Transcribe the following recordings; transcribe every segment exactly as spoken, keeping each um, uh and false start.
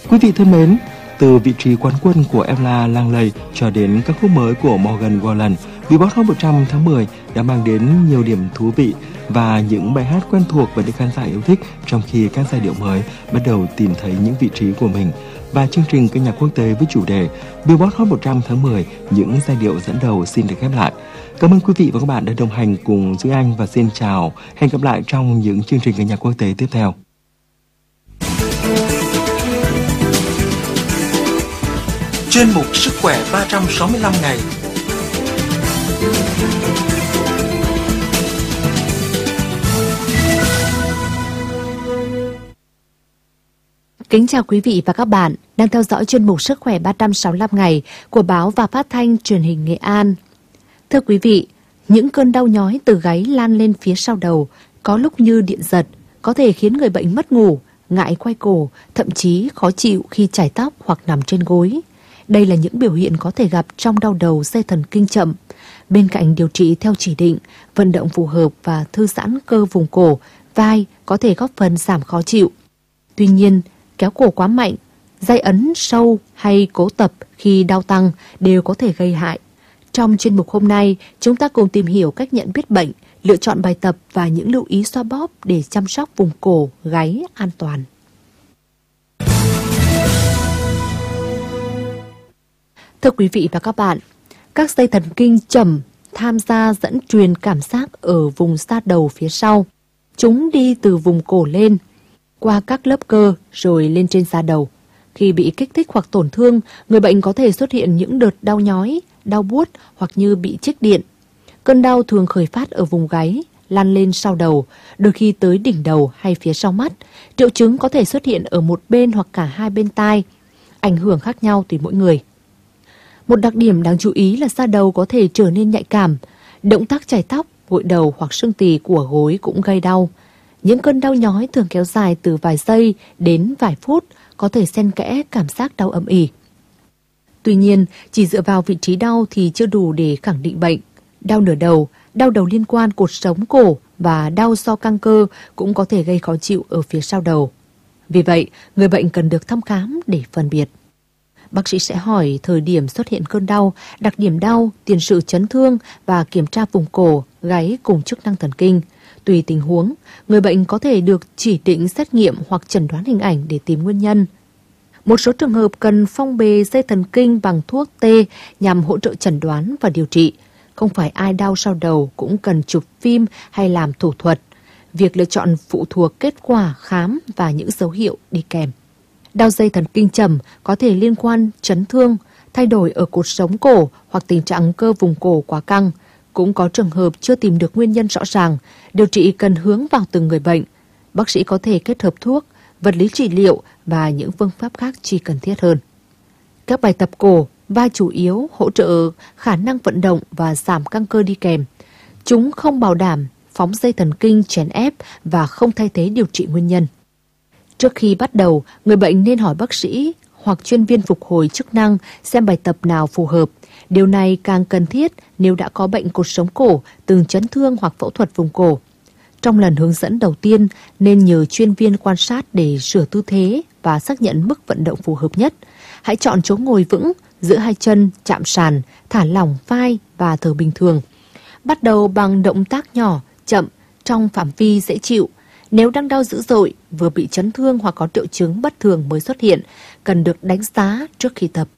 Quý vị thân mến, từ vị trí quán quân của Ella Lang Ley cho đến các khúc mới của Morgan Wallen, Billboard Hot một trăm tháng mười đã mang đến nhiều điểm thú vị và những bài hát quen thuộc và được khán giả yêu thích, trong khi các giai điệu mới bắt đầu tìm thấy những vị trí của mình. Và chương trình ca nhạc quốc tế với chủ đề Billboard Hot một trăm tháng mười, những giai điệu dẫn đầu xin được khép lại. Cảm ơn quý vị và các bạn đã đồng hành cùng Duy Anh và xin chào, hẹn gặp lại trong những chương trình ca nhạc quốc tế tiếp theo. Chuyên mục Sức khỏe ba trăm sáu mươi lăm ngày. Kính chào quý vị và các bạn đang theo dõi chuyên mục Sức khỏe ba trăm sáu mươi lăm ngày của báo và phát thanh truyền hình Nghệ An. Thưa quý vị, những cơn đau nhói từ gáy lan lên phía sau đầu, có lúc như điện giật, có thể khiến người bệnh mất ngủ, ngại quay cổ, thậm chí khó chịu khi chải tóc hoặc nằm trên gối. Đây là những biểu hiện có thể gặp trong đau đầu dây thần kinh chậm. Bên cạnh điều trị theo chỉ định, vận động phù hợp và thư giãn cơ vùng cổ, vai có thể góp phần giảm khó chịu. Tuy nhiên, kéo cổ quá mạnh, dây ấn sâu hay cố tập khi đau tăng đều có thể gây hại. Trong chuyên mục hôm nay, chúng ta cùng tìm hiểu cách nhận biết bệnh, lựa chọn bài tập và những lưu ý xoa bóp để chăm sóc vùng cổ, gáy an toàn. Thưa quý vị và các bạn, các dây thần kinh chậm tham gia dẫn truyền cảm giác ở vùng da đầu phía sau. Chúng đi từ vùng cổ lên, qua các lớp cơ rồi lên trên da đầu. Khi bị kích thích hoặc tổn thương, người bệnh có thể xuất hiện những đợt đau nhói, đau buốt hoặc như bị chích điện. Cơn đau thường khởi phát ở vùng gáy, lan lên sau đầu, đôi khi tới đỉnh đầu hay phía sau mắt. Triệu chứng có thể xuất hiện ở một bên hoặc cả hai bên tai, ảnh hưởng khác nhau tùy mỗi người. Một đặc điểm đáng chú ý là da đầu có thể trở nên nhạy cảm. Động tác chải tóc, gội đầu hoặc xương tỳ của gối cũng gây đau. Những cơn đau nhói thường kéo dài từ vài giây đến vài phút, có thể xen kẽ cảm giác đau âm ỉ. Tuy nhiên, chỉ dựa vào vị trí đau thì chưa đủ để khẳng định bệnh. Đau nửa đầu, đau đầu liên quan cột sống cổ và đau do căng cơ cũng có thể gây khó chịu ở phía sau đầu. Vì vậy, người bệnh cần được thăm khám để phân biệt. Bác sĩ sẽ hỏi thời điểm xuất hiện cơn đau, đặc điểm đau, tiền sử chấn thương và kiểm tra vùng cổ, gáy cùng chức năng thần kinh. Tùy tình huống, người bệnh có thể được chỉ định xét nghiệm hoặc chẩn đoán hình ảnh để tìm nguyên nhân. Một số trường hợp cần phong bề dây thần kinh bằng thuốc tê nhằm hỗ trợ chẩn đoán và điều trị. Không phải ai đau sau đầu cũng cần chụp phim hay làm thủ thuật. Việc lựa chọn phụ thuộc kết quả khám và những dấu hiệu đi kèm. Đau dây thần kinh chậm có thể liên quan chấn thương, thay đổi ở cột sống cổ hoặc tình trạng cơ vùng cổ quá căng. Cũng có trường hợp chưa tìm được nguyên nhân rõ ràng, điều trị cần hướng vào từng người bệnh. Bác sĩ có thể kết hợp thuốc, vật lý trị liệu và những phương pháp khác khi cần thiết hơn. Các bài tập cổ, vai chủ yếu hỗ trợ khả năng vận động và giảm căng cơ đi kèm. Chúng không bảo đảm phóng dây thần kinh chèn ép và không thay thế điều trị nguyên nhân. Trước khi bắt đầu, người bệnh nên hỏi bác sĩ hoặc chuyên viên phục hồi chức năng xem bài tập nào phù hợp. Điều này càng cần thiết nếu đã có bệnh cột sống cổ, từng chấn thương hoặc phẫu thuật vùng cổ. Trong lần hướng dẫn đầu tiên, nên nhờ chuyên viên quan sát để sửa tư thế và xác nhận mức vận động phù hợp nhất. Hãy chọn chỗ ngồi vững, giữ hai chân chạm sàn, thả lỏng vai và thở bình thường. Bắt đầu bằng động tác nhỏ, chậm, trong phạm vi dễ chịu. Nếu đang đau dữ dội, vừa bị chấn thương hoặc có triệu chứng bất thường mới xuất hiện, cần được đánh giá trước khi tập.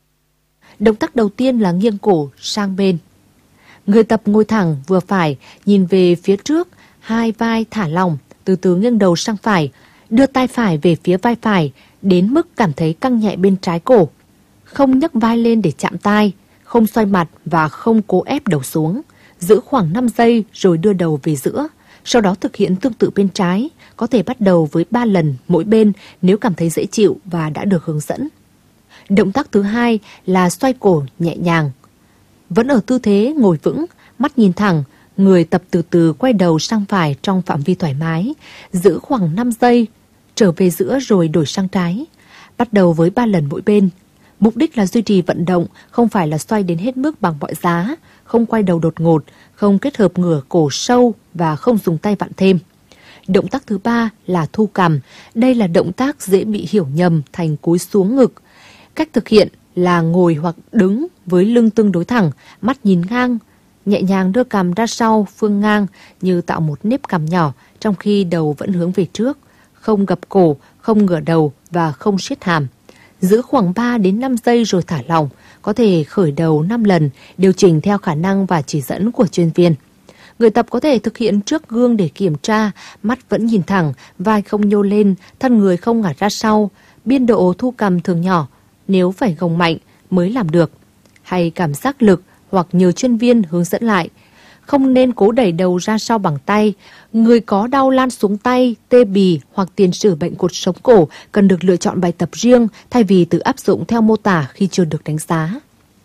Động tác đầu tiên là nghiêng cổ sang bên. Người tập ngồi thẳng vừa phải, nhìn về phía trước, hai vai thả lỏng, từ từ nghiêng đầu sang phải, đưa tay phải về phía vai phải, đến mức cảm thấy căng nhẹ bên trái cổ. Không nhấc vai lên để chạm tai, không xoay mặt và không cố ép đầu xuống. Giữ khoảng năm giây rồi đưa đầu về giữa. Sau đó thực hiện tương tự bên trái, có thể bắt đầu với ba lần mỗi bên nếu cảm thấy dễ chịu và đã được hướng dẫn. Động tác thứ hai là xoay cổ nhẹ nhàng. Vẫn ở tư thế ngồi vững, mắt nhìn thẳng, người tập từ từ quay đầu sang phải trong phạm vi thoải mái, giữ khoảng năm giây, trở về giữa rồi đổi sang trái. Bắt đầu với ba lần mỗi bên. Mục đích là duy trì vận động, không phải là xoay đến hết mức bằng mọi giá, không quay đầu đột ngột, không kết hợp ngửa cổ sâu và không dùng tay vặn thêm. Động tác thứ ba là thu cằm. Đây là động tác dễ bị hiểu nhầm thành cúi xuống ngực. Cách thực hiện là ngồi hoặc đứng với lưng tương đối thẳng, mắt nhìn ngang, nhẹ nhàng đưa cằm ra sau phương ngang như tạo một nếp cằm nhỏ, trong khi đầu vẫn hướng về trước, không gập cổ, không ngửa đầu và không siết hàm. Giữ khoảng ba đến năm giây rồi thả lỏng, có thể khởi đầu năm lần, điều chỉnh theo khả năng và chỉ dẫn của chuyên viên. Người tập có thể thực hiện trước gương để kiểm tra, mắt vẫn nhìn thẳng, vai không nhô lên, thân người không ngả ra sau, biên độ thu cằm thường nhỏ, nếu phải gồng mạnh mới làm được, hay cảm giác lực hoặc nhờ chuyên viên hướng dẫn lại. Không nên cố đẩy đầu ra sau bằng tay. Người có đau lan xuống tay, tê bì hoặc tiền sử bệnh cột sống cổ cần được lựa chọn bài tập riêng thay vì tự áp dụng theo mô tả khi chưa được đánh giá.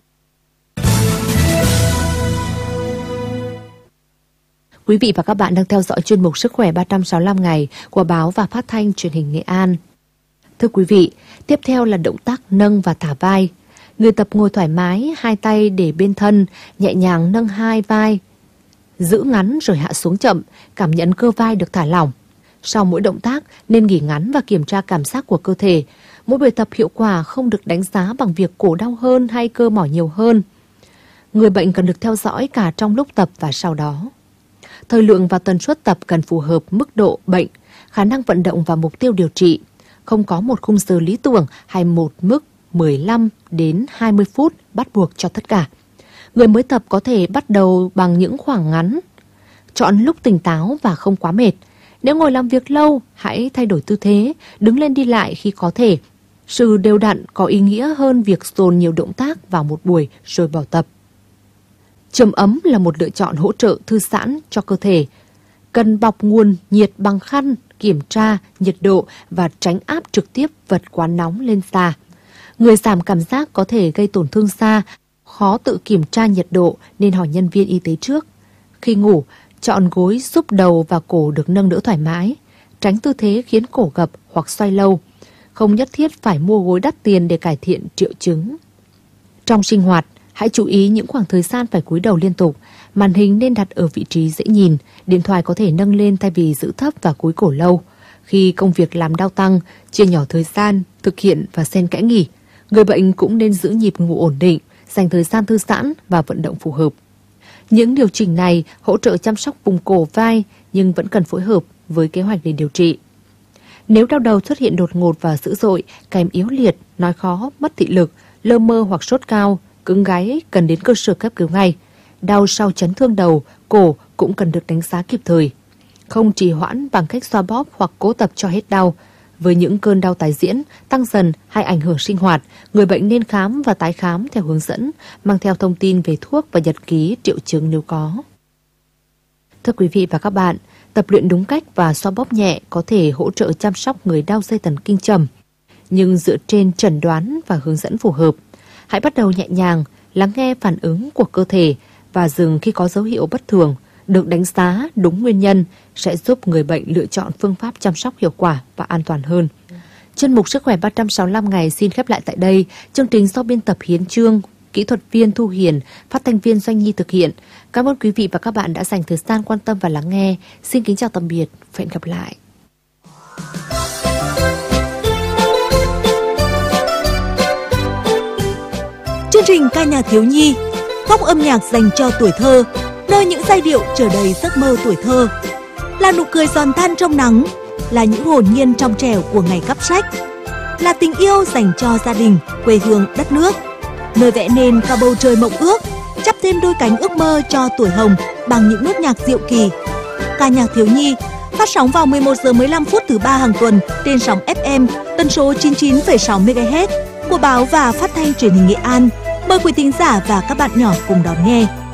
Quý vị và các bạn đang theo dõi chuyên mục Sức khỏe ba trăm sáu mươi lăm ngày của báo và phát thanh truyền hình Nghệ An. Thưa quý vị, tiếp theo là động tác nâng và thả vai. Người tập ngồi thoải mái, hai tay để bên thân, nhẹ nhàng nâng hai vai, giữ ngắn rồi hạ xuống chậm, cảm nhận cơ vai được thả lỏng. Sau mỗi động tác nên nghỉ ngắn và kiểm tra cảm giác của cơ thể. Mỗi bài tập hiệu quả không được đánh giá bằng việc cổ đau hơn hay cơ mỏi nhiều hơn. Người bệnh cần được theo dõi cả trong lúc tập và sau đó. Thời lượng và tần suất tập cần phù hợp mức độ bệnh, khả năng vận động và mục tiêu điều trị. Không có một khung giờ lý tưởng hay một mức mười lăm đến hai mươi phút bắt buộc cho tất cả. Người mới tập có thể bắt đầu bằng những khoảng ngắn. Chọn lúc tỉnh táo và không quá mệt. Nếu ngồi làm việc lâu, hãy thay đổi tư thế, đứng lên đi lại khi có thể. Sự đều đặn có ý nghĩa hơn việc dồn nhiều động tác vào một buổi rồi bỏ tập. Chườm ấm là một lựa chọn hỗ trợ thư giãn cho cơ thể. Cần bọc nguồn nhiệt bằng khăn, kiểm tra nhiệt độ và tránh áp trực tiếp vật quá nóng lên da. Người giảm cảm giác có thể gây tổn thương da, khó tự kiểm tra nhiệt độ nên hỏi nhân viên y tế trước. Khi ngủ, chọn gối giúp đầu và cổ được nâng đỡ thoải mái, tránh tư thế khiến cổ gập hoặc xoay lâu. Không nhất thiết phải mua gối đắt tiền để cải thiện triệu chứng. Trong sinh hoạt, hãy chú ý những khoảng thời gian phải cúi đầu liên tục. Màn hình nên đặt ở vị trí dễ nhìn, điện thoại có thể nâng lên thay vì giữ thấp và cúi cổ lâu. Khi công việc làm đau tăng, chia nhỏ thời gian, thực hiện và xen kẽ nghỉ. Người bệnh cũng nên giữ nhịp ngủ ổn định, dành thời gian thư giãn và vận động phù hợp. Những điều chỉnh này hỗ trợ chăm sóc vùng cổ vai nhưng vẫn cần phối hợp với kế hoạch để điều trị. Nếu đau đầu xuất hiện đột ngột và dữ dội, kèm yếu liệt, nói khó, mất thị lực, lơ mơ hoặc sốt cao, cứng gáy cần đến cơ sở cấp cứu ngay. Đau sau chấn thương đầu, cổ cũng cần được đánh giá kịp thời. Không trì hoãn bằng cách xoa bóp hoặc cố tập cho hết đau. Với những cơn đau tái diễn, tăng dần hay ảnh hưởng sinh hoạt, người bệnh nên khám và tái khám theo hướng dẫn, mang theo thông tin về thuốc và nhật ký triệu chứng nếu có. Thưa quý vị và các bạn, tập luyện đúng cách và xoa bóp nhẹ có thể hỗ trợ chăm sóc người đau dây thần kinh trầm, nhưng dựa trên chẩn đoán và hướng dẫn phù hợp. Hãy bắt đầu nhẹ nhàng, lắng nghe phản ứng của cơ thể và dừng khi có dấu hiệu bất thường. Được đánh giá đúng nguyên nhân sẽ giúp người bệnh lựa chọn phương pháp chăm sóc hiệu quả và an toàn hơn. Chuyên mục Sức khỏe ba trăm sáu mươi lăm ngày xin khép lại tại đây. Chương trình do biên tập Hiến Trương, kỹ thuật viên Thu Hiền, phát thanh viên Doanh Nhi thực hiện. Cảm ơn quý vị và các bạn đã dành thời gian quan tâm và lắng nghe. Xin kính chào tạm biệt và hẹn gặp lại. Chương trình ca nhạc thiếu nhi, góc âm nhạc dành cho tuổi thơ, nơi những giai điệu chở đầy giấc mơ tuổi thơ, là nụ cười giòn tan trong nắng, là những hồn nhiên trong trẻo của ngày cắp sách, là tình yêu dành cho gia đình, quê hương, đất nước, nơi vẽ nên cả bầu trời mộng ước, chắp thêm đôi cánh ước mơ cho tuổi hồng bằng những nốt nhạc diệu kỳ. Ca nhạc thiếu nhi phát sóng vào mười một giờ mười lăm phút thứ ba hàng tuần trên sóng ép em tần số chín mươi chín phẩy sáu mê ga héc của báo và phát thanh truyền hình Nghệ An. Mời quý thính giả và các bạn nhỏ cùng đón nghe.